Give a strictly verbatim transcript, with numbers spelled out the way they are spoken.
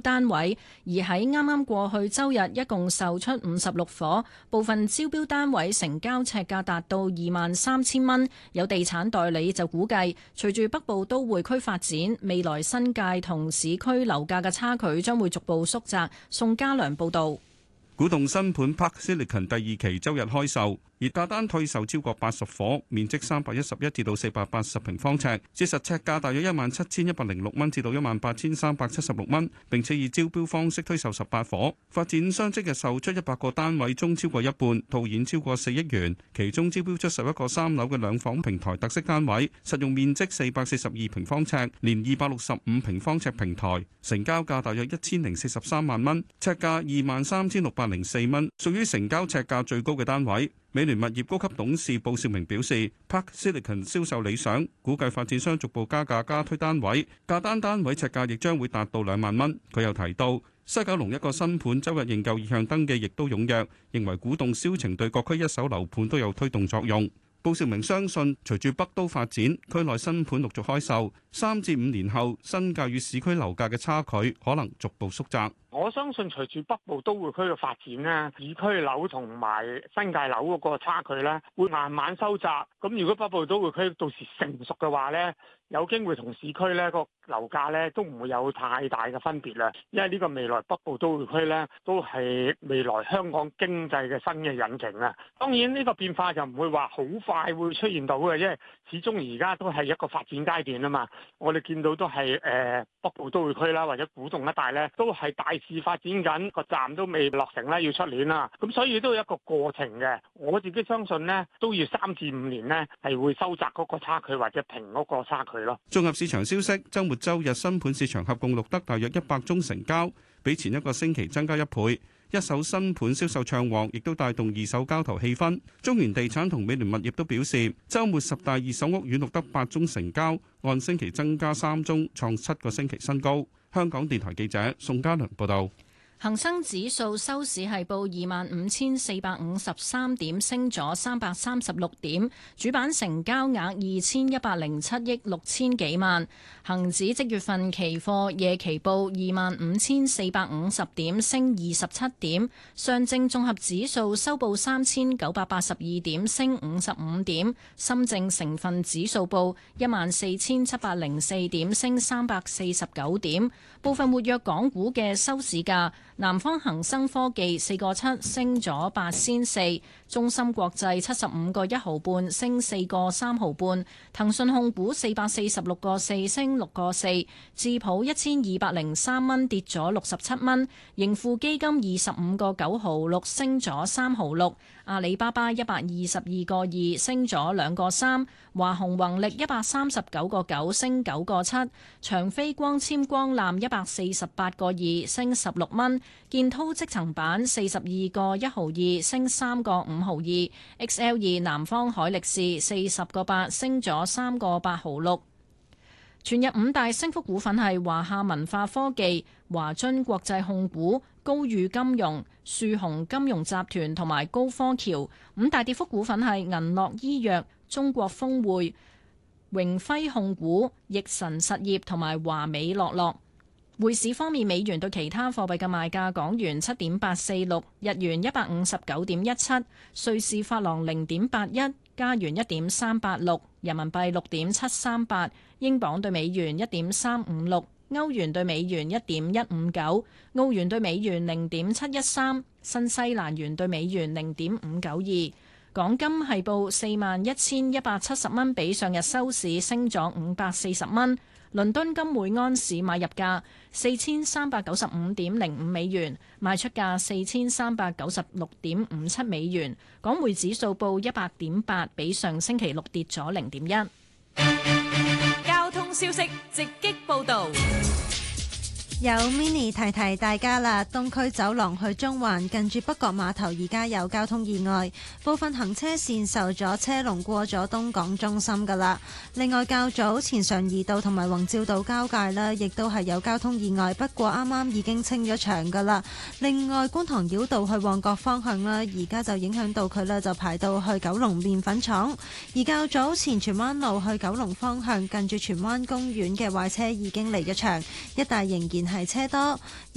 單位，而喺啱啱過去周日一共售出五十六伙，部分招標單位成交尺價達到二萬三千蚊。有地產代理就估計，隨住北部都會區發展，未來新界同市區樓價嘅差距將會逐步縮窄。宋家良報導。 古洞新盤 Park Silicon 第二期周日開售，而價單退售超過八十伙，面積三百一十一至到四百八十平方尺，折實尺價大約一萬七千一百零六蚊至到一萬八千三百七十六蚊，並且以招標方式推售十八伙。發展商即日售出一百個單位中超過一半，套現超過四億元，其中招標出十一個三樓嘅兩房平台特色單位，實用面積四百四十二平方尺，連二百六十五平方尺平台，成交價大約一千零四十三萬蚊，尺價二萬三千六百零四蚊，屬於成交尺價最高嘅單位。美聯物業高級董事布少明表示 ，Park Silicon 銷售理想，估計發展商逐步加價加推單位，價單單位尺價亦將會達到兩萬蚊。佢又提到，西九龍一個新盤周日認購意向登記亦都踴躍，認為古洞銷情對各區一手樓盤都有推動作用。布少明相信，隨住北都發展，區內新盤陸續開售，三至五年後，新界與市區樓價嘅差距可能逐步縮窄。 我相信隨住北部都會區嘅發展咧，市區樓同埋新界樓嗰個差距咧，會慢慢收窄。咁如果北部都會區到時成熟嘅話咧，有機會同市區咧個樓價咧都唔會有太大嘅分別啦。因為呢個未來北部都會區咧都係未來香港經濟嘅新嘅引擎啊。當然呢個變化就唔會話好快會出現到嘅，因為始終而家都係一個發展階段啊嘛。我哋見到都係誒、呃、北部都會區啦，或者古洞一帶咧，都係大致發展緊，個站都未落成咧，要出年啦。咁所以都有一個過程嘅。我自己相信呢，都要三至五年呢，係會收窄嗰個差距或者平嗰個差距咯。 綜合市場消息，週末週日新盤市場合共錄得大約一百宗成交，比前一個星期增加一倍。一手新盤銷售暢旺，亦都帶動二手交投氣氛。中原地產同美聯物業都表示，週末十大二手屋苑錄得八宗成交，按星期增加三宗，創七個星期新高。香港電台記者宋家良報道。 恒生指數收市係報二萬五千四百五十三點，升咗三百三十六點。主板成交額二千一百零七億六千幾萬。恒指即月份期貨夜期報二萬五千四百五十點，升二十七點。上證綜合指數收報三千九百八十二點，升五十五點。深證成分指數報一萬四千七百零四點，升三百四十九點。部分活躍港股嘅收市價。南方恒生科技四個七升咗八仙四，中芯國際七十五個一毫半升四個三毫半，騰訊控股四百四十六個四升六個四，智普一千二百零三蚊跌咗六十七蚊，盈富基金二十五個九毫六升咗三毫六，阿里巴巴一百二十二個二升咗兩個三，華虹宏力一百三十九個九升九個七，長飛光纖光纜一百四十八個二升十六蚊。建滔積層板四十二個一毫二升三個五毫二 ，X L 二南方海力士四十個八升咗三個八毫六。全日五大升幅股份係華夏文化科技、華津國際控股、高裕金融、樹紅金融集團同埋高科橋。五大跌幅股份係銀樂醫藥、中國峰匯、榮輝控股、易神實業同埋華美樂樂。匯市方面，美元對其他貨幣嘅賣價：港元七點八四六，日元一百五十九點一七，瑞士法郎零點八一，加元一點三八六，人民幣六點七三八，英鎊對美元一點三五六，歐元對美元一點一五九，澳元對美元零點七一三，新西蘭元對美元零點五九二。港金係報四萬一千一百七十蚊，比上日收市升咗五百四十蚊。倫敦金每安士買入價四千三百九十五點零五美元，賣出價四千三百九十六點五七美元。港匯指數報一百點八，比上星期六跌咗零點一。 交通消息直擊報導。 有 mini 提提大家啦，東區走廊去中環近住北角碼頭而家有交通意外，部分行車線受阻，車龍過咗東港中心噶啦。另外較早前常怡道同埋宏照道交界呢，亦都係有交通意外，不過啱啱已經清咗場噶啦。另外觀塘繞道去旺角方向啦，而家就影響到佢啦，就排到去九龍麵粉廠。而較早前荃灣路去九龍方向近住荃灣公園嘅壞車已經離咗場，一帶仍然係車多。